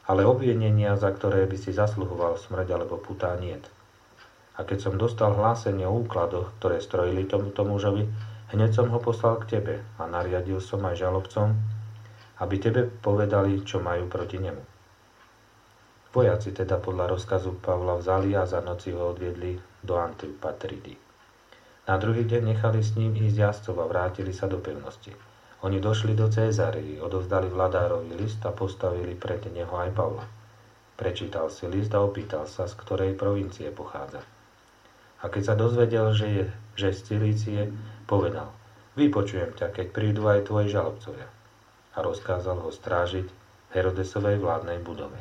ale obvinenia, za ktoré by si zasluhoval smrť alebo putá, niet. A keď som dostal hlásenie o úkladoch, ktoré strojili tomuto mužovi, hneď som ho poslal k tebe a nariadil som aj žalobcom, aby tebe povedali, čo majú proti nemu. Vojaci teda podľa rozkazu Pavla vzali a za noci ho odviedli do Antipatridy. Na druhý deň nechali s ním ísť jazdcov a vrátili sa do pevnosti. Oni došli do Cézarei, odovzdali vladárovi list a postavili pred neho aj Pavla. Prečítal si list a opýtal sa, z ktorej provincie pochádza. A keď sa dozvedel, že z Cilície, povedal: Vypočujem ťa, keď prídu aj tvoji žalobcovia. A rozkázal ho strážiť v Herodesovej vládnej budove.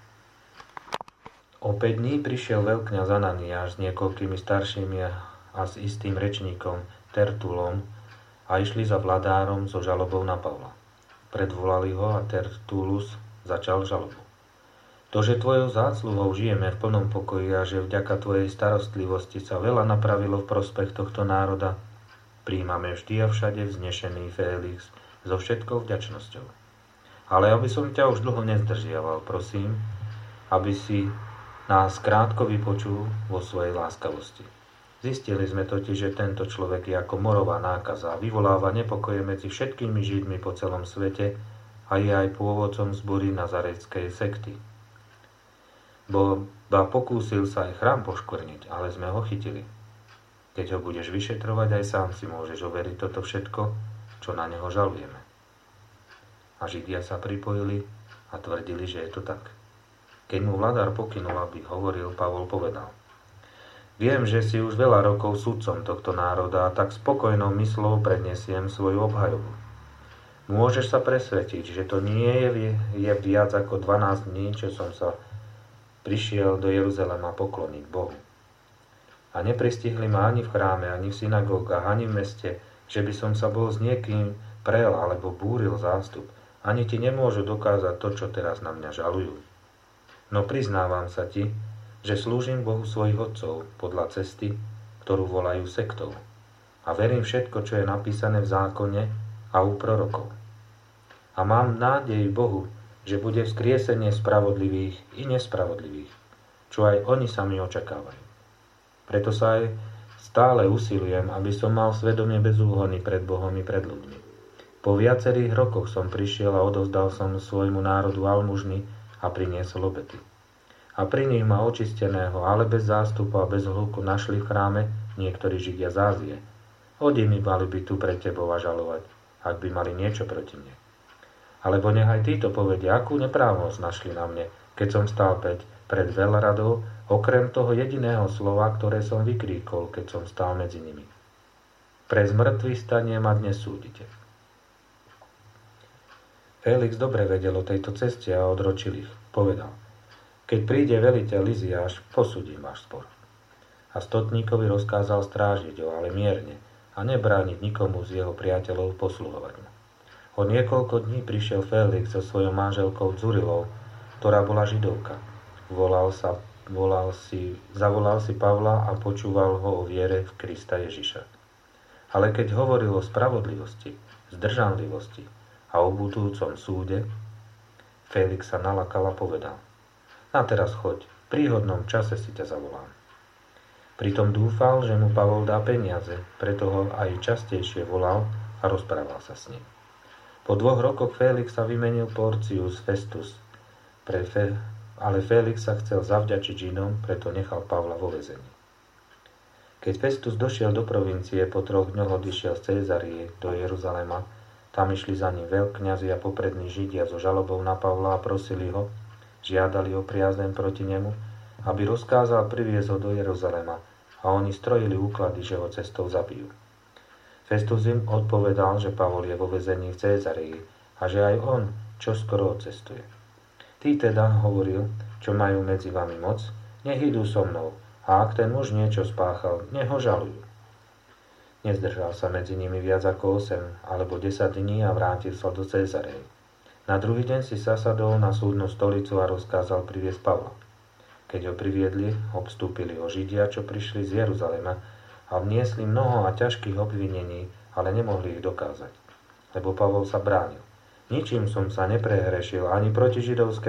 O 5 dní prišiel veľkňaz Ananiáš s niekoľkými staršími a s istým rečníkom Tertulom a išli za vladárom so žalobou na Pavla. Predvolali ho a Tertulus začal žalobu. To, že tvojou zásluhou žijeme v plnom pokoji a že vďaka tvojej starostlivosti sa veľa napravilo v prospech tohto národa, príjmame vždy a všade vznešený Félix so všetkou vďačnosťou. Ale aby som ťa už dlho nezdržiaval, prosím, aby si nás krátko vypočul vo svojej láskavosti. Zistili sme totiž, že tento človek je ako morová nákaza a vyvoláva nepokoje medzi všetkými Židmi po celom svete a je aj pôvodcom zbory nazareckej sekty. Ba pokúsil sa aj chrám poškvrniť, ale sme ho chytili. Keď ho budeš vyšetrovať, aj sám si môžeš overiť toto všetko, čo na neho žalujeme. A Židia sa pripojili a tvrdili, že je to tak. Keď mu vladár pokynul, aby hovoril, Pavol povedal: Viem, že si už veľa rokov sudcom tohto národa a tak spokojnou myslou prednesiem svoju obhajobu. Môžeš sa presvedčiť, že to nie je viac ako 12 dní, čo som sa prišiel do Jeruzalema pokloniť Bohu. A nepristihli ma ani v chráme, ani v synagógach, ani v meste, že by som sa bol s niekým prel alebo búril zástup. Ani ti nemôžu dokázať to, čo teraz na mňa žalujú. No priznávam sa ti, že slúžim Bohu svojich otcov podľa cesty, ktorú volajú sektou. A verím všetko, čo je napísané v zákone a u prorokov. A mám nádej Bohu, že bude vzkriesenie spravodlivých i nespravodlivých, čo aj oni sami očakávajú. Preto sa aj stále usilujem, aby som mal svedomie bezúhonný pred Bohom i pred ľuďmi. Po viacerých rokoch som prišiel a odovzdal som svojmu národu almužny a priniesol obety. A pri nich ma očisteného, ale bez zástupu a bez hluku našli v chráme niektorí Židia z Ázie. Oni mi mali byť tu pred tebou a žalovať, ak by mali niečo proti mne. Alebo nech aj títo povedia, akú neprávosť našli na mne, keď som stál pred veľradou, okrem toho jediného slova, ktoré som vykríkol, keď som stál medzi nimi. Pre zmrtvých stanie ma dnes súdite. Félix dobre vedel o tejto ceste a odročil ich. Povedal: Keď príde veliteľ Liziáš, posúdim váš spor. A stotníkovi rozkázal strážiť ho, ale mierne, a nebrániť nikomu z jeho priateľov posluhovať mu. O niekoľko dní prišiel Félix so svojou manželkou Zurilou, ktorá bola Židovka. Zavolal si Pavla a počúval ho o viere v Krista Ježiša. Ale keď hovoril o spravodlivosti, zdržanlivosti a o budúcom súde, Félix sa nalakal a povedal: A teraz choď, v príhodnom čase si ťa zavolám. Pritom dúfal, že mu Pavol dá peniaze, preto ho aj častejšie volal a rozprával sa s ním. Po 2 rokoch Félix sa vymenil Porcius Festus, ale Félix sa chcel zavďačiť Židom, preto nechal Pavla vo väzení. Keď Festus došiel do provincie, po 3 dňoch odišiel z Cézarie do Jeruzalema. Tam išli za ním veľkňazi a poprední Židia so žalobou na Pavla a prosili ho, žiadali o priazeň proti nemu, aby rozkázal priviesť ho do Jeruzalema, a oni strojili úklady, že ho cestou zabijú. Festus im odpovedal, že Pavol je vo väzení v Cézarii a že aj on čoskoro odcestuje. Tí teda, hovoril, čo majú medzi vami moc, nech idú so mnou, a ak ten muž niečo spáchal, nech ho žalujú. Nezdržal sa medzi nimi viac ako 8 alebo 10 dní a vrátil sa do Cézarei. Na druhý deň si zasadol na súdnu stolicu a rozkázal priviesť Pavla. Keď ho priviedli, obstúpili ho Židia, čo prišli z Jeruzalema, a vniesli mnoho a ťažkých obvinení, ale nemohli ich dokázať, lebo Pavol sa bránil. Ničím som sa neprehrešil ani proti židovskému